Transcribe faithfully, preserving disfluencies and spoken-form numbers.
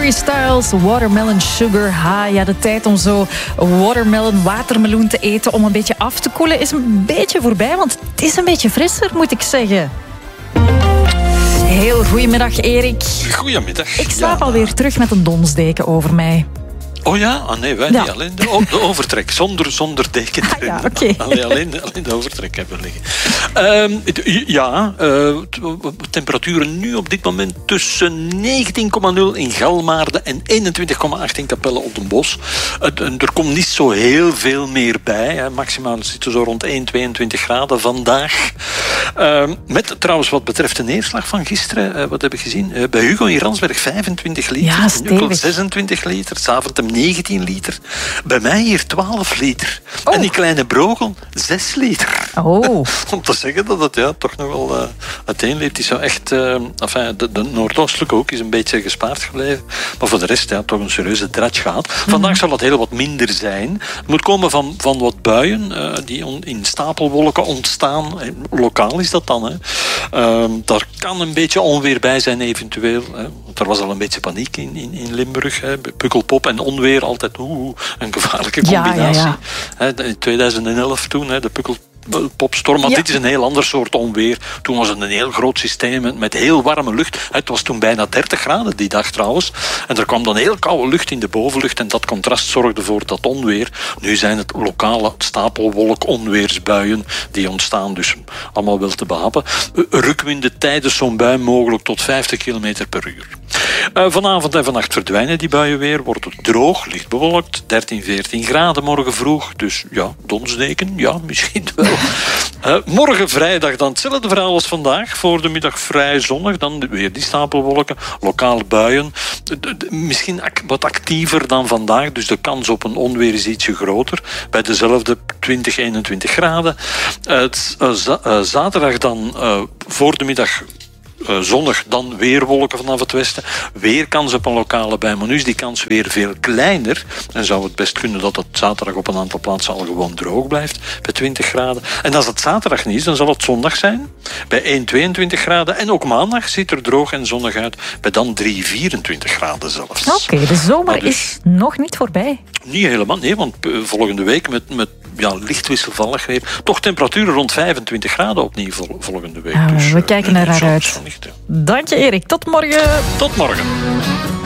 Harry Styles, Watermelon Sugar High. Ja, de tijd om zo watermelon, watermeloen te eten om een beetje af te koelen is een beetje voorbij, want het is een beetje frisser, moet ik zeggen. Heel goedemiddag, Erik. Goedemiddag. Ik slaap ja. alweer terug met een donsdeken over mij. Oh ja? Ah, nee, wij ja. niet. Alleen de, o- de overtrek, zonder, zonder deken ah, erin. ja, okay. alleen, alleen, alleen de overtrek hebben liggen. Um, ja, uh, temperaturen nu op dit moment tussen negentien komma nul in Galmaarden en eenentwintig komma acht in Capelle op den Bosch. Uh, er komt niet zo heel veel meer bij. Hè. Maximaal zitten zo rond één, tweeëntwintig graden vandaag. Uh, met trouwens wat betreft de neerslag van gisteren, uh, wat heb ik gezien? Uh, bij Hugo in Ransberg vijfentwintig liter, ja, in Ukkel zesentwintig liter, Zaventem negentien liter. Bij mij hier twaalf liter. Oh. En die kleine Brogel zes liter. Oh. Om te zeggen dat het ja, toch nog wel uh, uiteenleeft. Die zou echt... Uh, enfin, de, de noordoostelijke hoek is een beetje gespaard gebleven. Maar voor de rest ja, toch een serieuze dredge gehad. Mm-hmm. Vandaag zal het heel wat minder zijn. Het moet komen van, van wat buien uh, die on, in stapelwolken ontstaan. Lokaal is dat dan. Hè. Uh, daar kan een beetje onweer bij zijn eventueel. Hè. Want er was al een beetje paniek in, in, in Limburg. Hè. Pukkelpop en onweer, altijd oeh, een gevaarlijke combinatie. Ja, ja, ja. In tweeduizend elf toen, hè, de pukkelpopstorm. Maar ja. Dit is een heel ander soort onweer. Toen was het een heel groot systeem met heel warme lucht. Het was toen bijna dertig graden die dag trouwens. En er kwam dan heel koude lucht in de bovenlucht. En dat contrast zorgde voor dat onweer. Nu zijn het lokale stapelwolk onweersbuien die ontstaan. Dus allemaal wel te behappen. Rukwinden tijdens zo'n bui mogelijk tot vijftig kilometer per uur. Uh, vanavond en vannacht verdwijnen die buien weer. Wordt het droog, licht bewolkt. dertien, veertien graden morgen vroeg. Dus ja, donsdeken, ja, misschien wel. Uh, morgen vrijdag dan hetzelfde verhaal als vandaag. Voor de middag vrij zonnig. Dan weer die stapelwolken. Lokale buien. De, de, misschien ac- wat actiever dan vandaag. Dus de kans op een onweer is ietsje groter. Bij dezelfde twintig, eenentwintig graden. Uh, uh, z- uh, zaterdag dan uh, voor de middag... Uh, zonnig, dan weer wolken vanaf het westen. Weer kans op een lokale bui, maar nu is die kans weer veel kleiner. En zou het best kunnen dat het zaterdag op een aantal plaatsen al gewoon droog blijft, bij twintig graden. En als het zaterdag niet is, dan zal het zondag zijn, bij één, tweeëntwintig graden. En ook maandag ziet er droog en zonnig uit, bij dan drie, vierentwintig graden zelfs. Oké, okay, de zomer dus is nog niet voorbij. Niet helemaal, nee, want volgende week met... met ja, licht wisselvallig weer. Toch temperaturen rond vijfentwintig graden opnieuw vol- volgende week. Ah, dus, we uh, kijken er naar uit. Niet, ja. Dank je, Erik. Tot morgen. Tot morgen.